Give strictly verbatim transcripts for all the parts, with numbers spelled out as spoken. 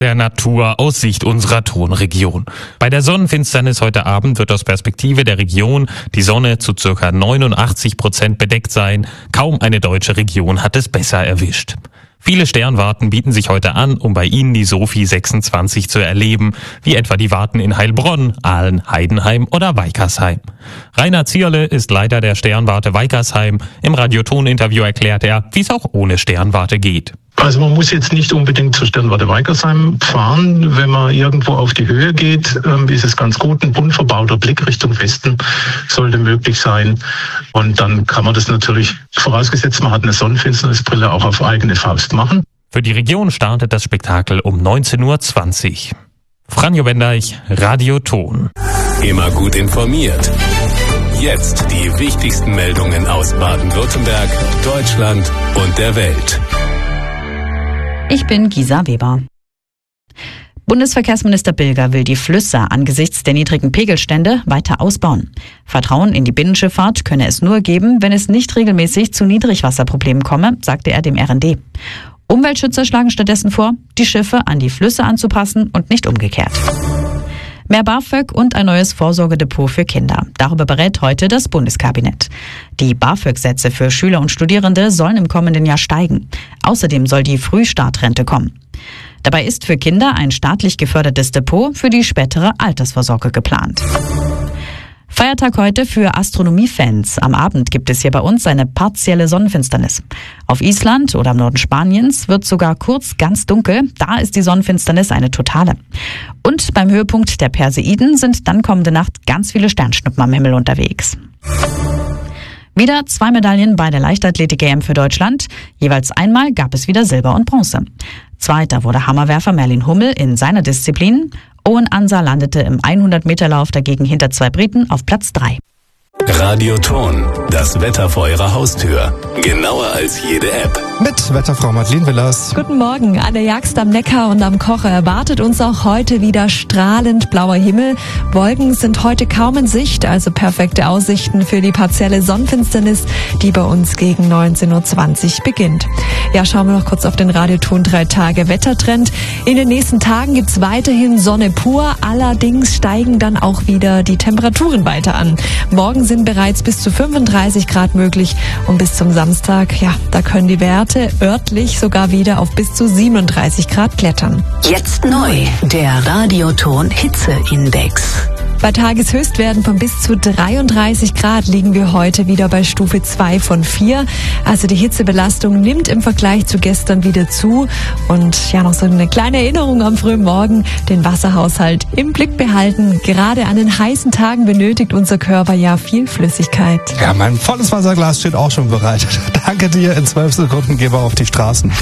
Der Natur aus Sicht unserer Tonregion. Bei der Sonnenfinsternis heute Abend wird aus Perspektive der Region die Sonne zu ca. neunundachtzig Prozent bedeckt sein. Kaum eine deutsche Region hat es besser erwischt. Viele Sternwarten bieten sich heute an, um bei Ihnen die Sophie sechsundzwanzig zu erleben, wie etwa die Warten in Heilbronn, Aalen, Heidenheim oder Weikersheim. Rainer Zierle ist Leiter der Sternwarte Weikersheim. Im Radioton-Interview erklärt er, wie es auch ohne Sternwarte geht. Also man muss jetzt nicht unbedingt zur Sternwarte Weikersheim fahren. Wenn man irgendwo auf die Höhe geht, ist es ganz gut. Ein bunt verbauter Blick Richtung Westen sollte möglich sein. Und dann kann man das natürlich, vorausgesetzt man hat eine Sonnenfinsternisbrille, auch auf eigene Faust machen. Für die Region startet das Spektakel um neunzehn Uhr zwanzig. Franjo Bendeich, Radioton. Immer gut informiert. Jetzt die wichtigsten Meldungen aus Baden-Württemberg, Deutschland und der Welt. Ich bin Gisa Weber. Bundesverkehrsminister Bilger will die Flüsse angesichts der niedrigen Pegelstände weiter ausbauen. Vertrauen in die Binnenschifffahrt könne es nur geben, wenn es nicht regelmäßig zu Niedrigwasserproblemen komme, sagte er dem R N D. Umweltschützer schlagen stattdessen vor, die Schiffe an die Flüsse anzupassen und nicht umgekehrt. Mehr BAföG und ein neues Vorsorgedepot für Kinder. Darüber berät heute das Bundeskabinett. Die BAföG-Sätze für Schüler und Studierende sollen im kommenden Jahr steigen. Außerdem soll die Frühstartrente kommen. Dabei ist für Kinder ein staatlich gefördertes Depot für die spätere Altersvorsorge geplant. Feiertag heute für Astronomiefans. Am Abend gibt es hier bei uns eine partielle Sonnenfinsternis. Auf Island oder im Norden Spaniens wird sogar kurz ganz dunkel. Da ist die Sonnenfinsternis eine totale. Und beim Höhepunkt der Perseiden sind dann kommende Nacht ganz viele Sternschnuppen am Himmel unterwegs. Wieder zwei Medaillen bei der Leichtathletik-E M für Deutschland. Jeweils einmal gab es wieder Silber und Bronze. Zweiter wurde Hammerwerfer Merlin Hummel in seiner Disziplin. Owen Ansa landete im hundert-Meter-Lauf dagegen hinter zwei Briten auf Platz drei. Radioton, das Wetter vor Ihrer Haustür. Genauer als jede App. Mit Wetterfrau Madeleine Willers. Guten Morgen. An der Jagst am Neckar und am Kocher erwartet uns auch heute wieder strahlend blauer Himmel. Wolken sind heute kaum in Sicht, also perfekte Aussichten für die partielle Sonnenfinsternis, die bei uns gegen neunzehn Uhr zwanzig beginnt. Ja, schauen wir noch kurz auf den Radioton drei Tage Wettertrend. In den nächsten Tagen gibt's weiterhin Sonne pur, allerdings steigen dann auch wieder die Temperaturen weiter an. Morgen sind bereits bis zu fünfunddreißig Grad möglich und bis zum Samstag, ja, da können die Werte örtlich sogar wieder auf bis zu siebenunddreißig Grad klettern. Jetzt neu, der Radioton Hitzeindex. Bei Tageshöchstwerten von bis zu dreiunddreißig Grad liegen wir heute wieder bei Stufe zwei von vier. Also die Hitzebelastung nimmt im Vergleich zu gestern wieder zu. Und ja, noch so eine kleine Erinnerung am frühen Morgen, den Wasserhaushalt im Blick behalten. Gerade an den heißen Tagen benötigt unser Körper ja viel Flüssigkeit. Ja, mein volles Wasserglas steht auch schon bereit. Danke dir, in zwölf Sekunden gehen wir auf die Straßen.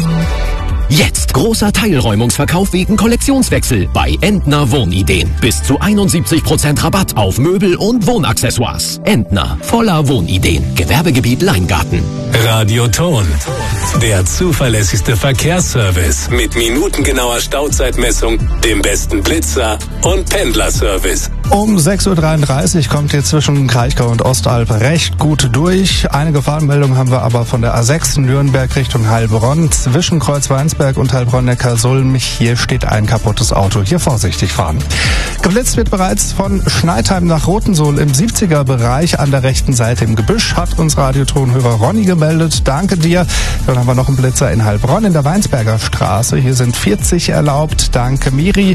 Jetzt großer Teilräumungsverkauf wegen Kollektionswechsel bei Entner Wohnideen. Bis zu einundsiebzig Prozent Rabatt auf Möbel und Wohnaccessoires. Entner, voller Wohnideen. Gewerbegebiet Leingarten. Radioton, der zuverlässigste Verkehrsservice mit minutengenauer Stauzeitmessung, dem besten Blitzer und Pendlerservice. Um sechs Uhr dreiunddreißig kommt jetzt zwischen Kraichgau und Ostalb recht gut durch. Eine Gefahrenmeldung haben wir aber von der A sechs Nürnberg Richtung Heilbronn. Zwischen Kreuzweinsberg und Heilbronn-Neckarsulm. Hier steht ein kaputtes Auto. Hier vorsichtig fahren. Geblitzt wird bereits von Schneidheim nach Rotensohl im siebziger Bereich an der rechten Seite im Gebüsch, hat uns Radiotonhörer Ronny gemeldet. Danke dir. Dann haben wir noch einen Blitzer in Heilbronn in der Weinsberger Straße. Hier sind vierzig erlaubt. Danke Miri.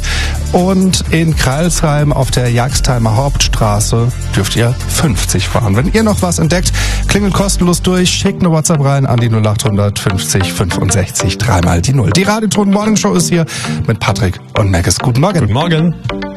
Und in Kreilsheim auf der Jagstheimer Hauptstraße dürft ihr fünfzig fahren. Wenn ihr noch was entdeckt, klingelt kostenlos durch, schickt eine WhatsApp rein an die null acht fünfzig fünfundsechzig dreimal die null. Die Radioton Morning Show ist hier mit Patrick und Maggis. Guten Morgen. Guten Morgen.